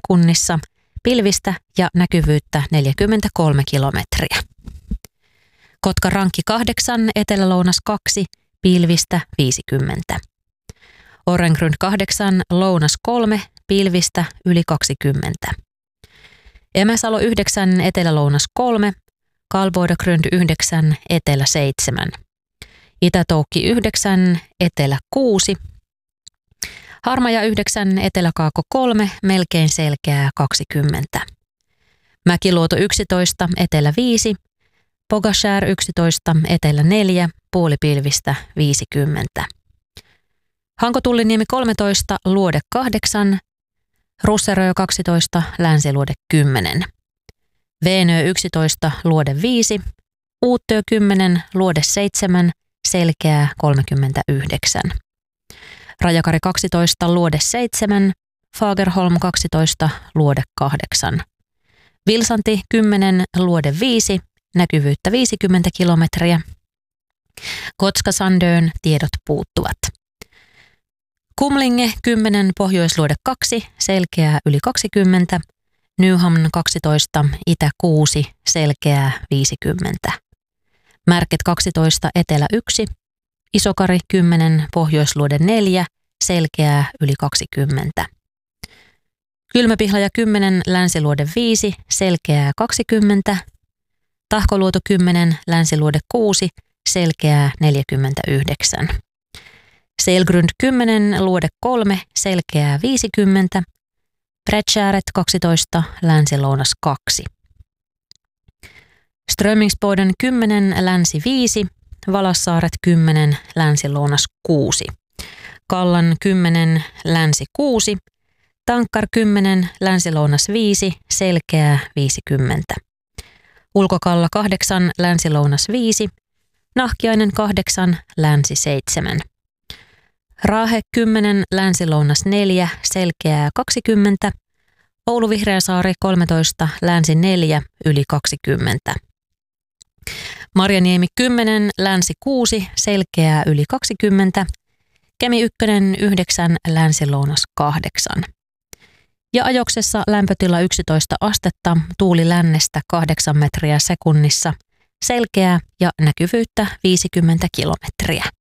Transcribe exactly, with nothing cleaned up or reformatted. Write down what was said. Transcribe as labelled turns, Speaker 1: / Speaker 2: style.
Speaker 1: sekunnissa, pilvistä ja näkyvyyttä neljäkymmentäkolme kilometriä. Kotka-Rankki kahdeksan, Etelä-Lounas kaksi, pilvistä viisikymmentä. Orrengrund kahdeksan, Lounas kolme, pilvistä yli kaksikymmentä. Emäsalo yhdeksän, Etelä-Lounas kolme, Kalvoidagrund yhdeksän, Etelä seitsemän. Itä-Toukki yhdeksän, Etelä kuusi. Harmaja yhdeksän, Etelä-Kaako kolme, melkein selkeää kaksikymmentä. Mäkiluoto yksitoista, Etelä viisi. Pogashär yksitoista, Etelä neljä, puolipilvistä viisikymmentä. Hanko-Tulliniemi kolmetoista, Luode kahdeksan. Russerö kaksitoista, Länsiluode kymmenen. Veenö yksitoista, Luode viisi. Uuttöö kymmenen, Luode seitsemän, selkeää kolmekymmentäyhdeksän. Rajakari kaksitoista, Luode seitsemän. Fagerholm kaksitoista, Luode kahdeksan. Vilsanti kymmenen, Luode viisi, näkyvyyttä viisikymmentä kilometriä. Kotska-Sandön tiedot puuttuvat. Kumlinge kymmenen, Pohjoisluode kaksi, selkeää yli kaksikymmentä. Nyhamn kaksitoista, Itä kuusi, selkeää viisikymmentä. Märket kaksitoista, Etelä yksi. Isokari kymmenen, Pohjoisluode neljä, selkeää yli kaksikymmentä. Kylmäpihlaja kymmenen, Länsiluode viisi, selkeää kaksikymmentä. Tahkoluoto kymmenen, Länsiluode kuusi, selkeää neljäkymmentäyhdeksän. Selgrund kymmenen, Luode kolme, selkeää viisikymmentä. Brätskääret kaksitoista, Länsi-Lounas kaksi. Strömingsboden kymmenen, Länsi viisi. Valassaaret kymmenen, Länsi-Lounas kuusi. Kallan kymmenen, Länsi kuusi. Tankkar kymmenen, Länsi-Lounas viisi, selkeää viisikymmentä. Ulkokalla kahdeksan, Länsi-Lounas viisi. Nahkiainen kahdeksan, Länsi seitsemän. Raahe kymmenen, Länsi-Lounas neljä, selkeää kaksikymmentä. Oulu-Vihreäsaari kolmetoista, Länsi neljä, yli kaksikymmentä. Marjaniemi kymmenen, Länsi kuusi, selkeää yli kaksikymmentä. Kemi ykkönen yhdeksän, Länsi-Lounas kahdeksan. Ja ajoksessa lämpötila yksitoista astetta, tuuli lännestä kahdeksan metriä sekunnissa, selkeää ja näkyvyyttä viisikymmentä kilometriä.